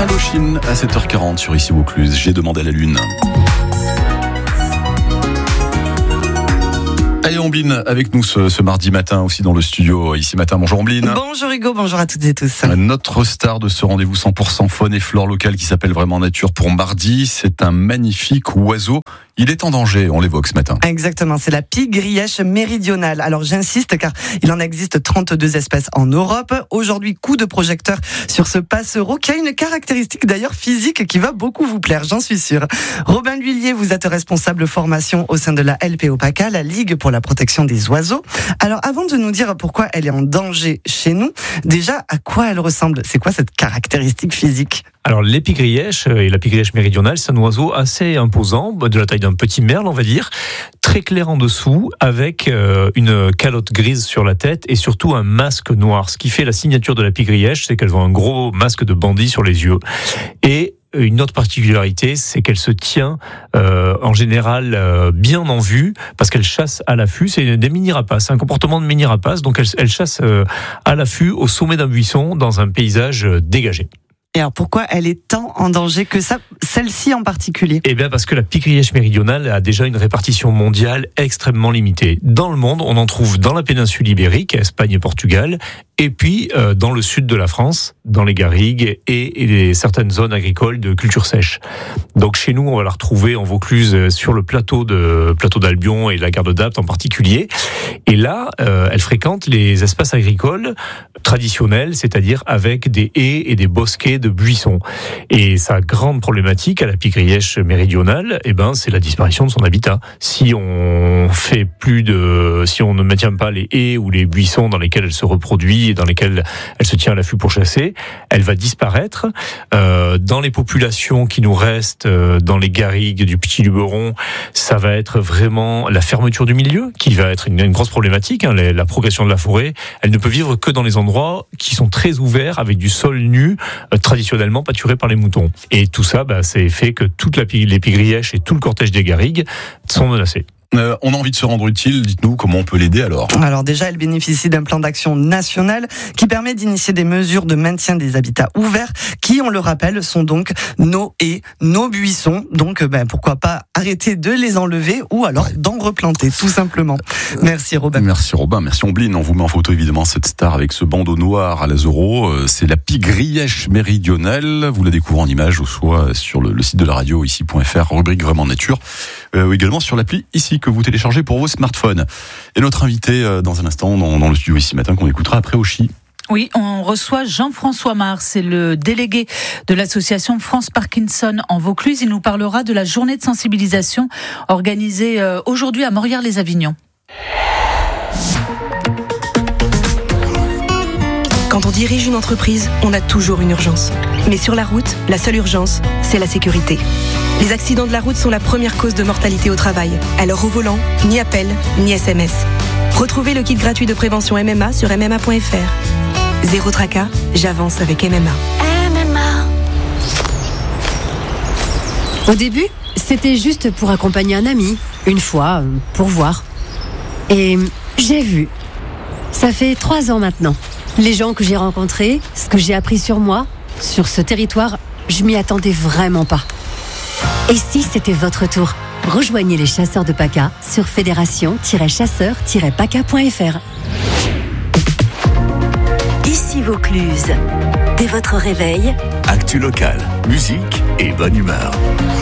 Indochine à 7h40 sur Ici Vaucluse. J'ai demandé à la lune. Allez, Ambline avec nous ce mardi matin aussi dans le studio Ici Matin. Bonjour Ambline. Bonjour Hugo, bonjour à toutes et tous. Notre star de ce rendez-vous 100% faune et flore locale qui s'appelle Vraiment Nature pour mardi, c'est un magnifique oiseau. Il est en danger, on l'évoque ce matin. Exactement, c'est la pie-grièche méridionale. Alors j'insiste car il en existe 32 espèces en Europe. Aujourd'hui, coup de projecteur sur ce passereau qui a une caractéristique d'ailleurs physique qui va beaucoup vous plaire, j'en suis sûre. Robin L'Huillier, vous êtes responsable formation au sein de la LPO PACA, la Ligue pour la protection des oiseaux. Alors avant de nous dire pourquoi elle est en danger chez nous, déjà à quoi elle ressemble? C'est quoi cette caractéristique physique? Alors l'épigrièche et la pie-grièche méridionale, c'est un oiseau assez imposant, de la taille d'un petit merle, on va dire, très clair en dessous, avec une calotte grise sur la tête et surtout un masque noir. Ce qui fait la signature de la pie-grièche, c'est qu'elles ont un gros masque de bandit sur les yeux. Et une autre particularité, c'est qu'elle se tient en général bien en vue, parce qu'elle chasse à l'affût. C'est des mini-rapaces, c'est un comportement de mini-rapace, donc elle chasse à l'affût au sommet d'un buisson dans un paysage dégagé. Et alors pourquoi elle est tant en danger que ça, celle-ci en particulier? Eh bien parce que la pie-grièche méridionale a déjà une répartition mondiale extrêmement limitée. Dans le monde, on en trouve dans la péninsule ibérique, Espagne et Portugal, et puis dans le sud de la France, dans les garrigues et certaines zones agricoles de culture sèche. Donc chez nous, on va la retrouver en Vaucluse sur le plateau d'Albion et la gare de Dapte en particulier. Et là, elle fréquente les espaces agricoles traditionnels, c'est-à-dire avec des haies et des bosquets de buissons. Et sa grande problématique à la pie-grièche méridionale, c'est la disparition de son habitat. Si on ne maintient pas les haies ou les buissons dans lesquels elle se reproduit et dans lesquels elle se tient à l'affût pour chasser, elle va disparaître. Dans les populations qui nous restent, dans les garrigues du Petit Luberon, ça va être vraiment la fermeture du milieu qui va être une grosse problématique. La progression de la forêt, elle ne peut vivre que dans les endroits qui sont très ouverts avec du sol nu, traditionnellement pâturé par les moutons. Et tout ça, c'est fait que toute les pie-grièches et tout le cortège des garrigues sont menacés. On a envie de se rendre utile, dites-nous comment on peut l'aider alors. Alors déjà, elle bénéficie d'un plan d'action national qui permet d'initier des mesures de maintien des habitats ouverts qui, on le rappelle, sont donc nos haies, nos buissons. Donc pourquoi pas arrêter de les enlever ou alors d'en replanter, tout simplement. Merci Robin. Merci Robin, merci Ambline. On vous met en photo évidemment cette star avec ce bandeau noir à l'Azoro. C'est la pie-grièche méridionale. Vous la découvrez en images ou soit sur le site de la radio ici.fr, rubrique Vraiment Nature, ou également sur l'appli Ici que vous téléchargez pour vos smartphones. Et notre invité dans un instant dans le studio Ici Matin qu'on écoutera après Oshi. Oui, on reçoit Jean-François Mars, c'est le délégué de l'association France Parkinson en Vaucluse. Il nous parlera de la journée de sensibilisation organisée aujourd'hui à Morières-les-Avignon. Quand on dirige une entreprise, on a toujours une urgence. Mais sur la route, la seule urgence, c'est la sécurité. Les accidents de la route sont la première cause de mortalité au travail. Alors au volant, ni appel, ni SMS. Retrouvez le kit gratuit de prévention MMA sur MMA.fr. Zéro tracas, j'avance avec MMA. Au début, c'était juste pour accompagner un ami, une fois, pour voir. Et j'ai vu. Ça fait 3 ans maintenant. Les gens que j'ai rencontrés, ce que j'ai appris sur moi, sur ce territoire, je m'y attendais vraiment pas. Et si c'était votre tour? Rejoignez les chasseurs de PACA sur fédération-chasseurs-paca.fr. Ici Vaucluse. Dès votre réveil, actu local, musique et bonne humeur.